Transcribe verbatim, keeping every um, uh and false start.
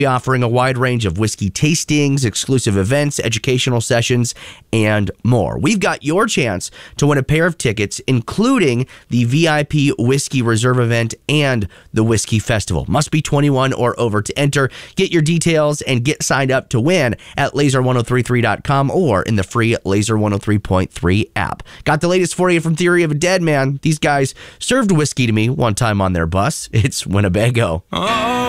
offering a wide range of whiskey tastings, exclusive events, educational sessions, and more. We've got your chance to win a pair of tickets, including the V I P Whiskey Reserve event and the Whiskey Festival. Must be twenty-one or over to enter. Get your details and get signed up to win at laser ten thirty-three dot com or in the free Laser one oh three point three app. Got the latest for you from Theory of a Dead Man. These guys served whiskey to me one time on their bus. It's Winnebago. Oh.